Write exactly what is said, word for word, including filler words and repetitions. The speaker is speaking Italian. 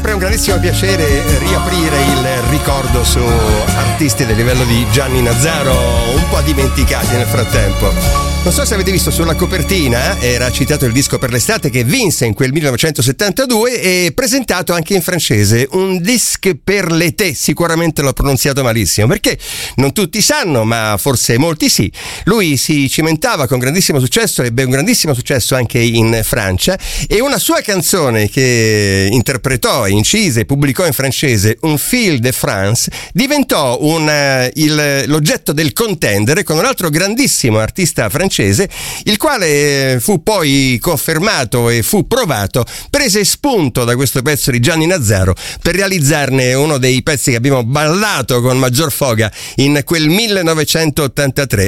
sempre un grandissimo piacere riaprire il ricordo su artisti del livello di Gianni Nazzaro, un po' dimenticati nel frattempo. Non so se avete visto sulla copertina, era citato il disco per l'estate che vinse in quel millenovecentosettantadue e presentato anche in francese, un disque per l'été, sicuramente l'ho pronunziato malissimo, perché non tutti sanno, ma forse molti sì. Lui si cimentava con grandissimo successo, ebbe un grandissimo successo anche in Francia, e una sua canzone che interpretò, incise e pubblicò in francese, Un fil de France, diventò un, il, l'oggetto del contendere con un altro grandissimo artista francese, il quale fu poi confermato e fu provato, prese spunto da questo pezzo di Gianni Nazzaro per realizzarne uno dei pezzi che abbiamo ballato con maggior foga in quel millenovecentottantatré.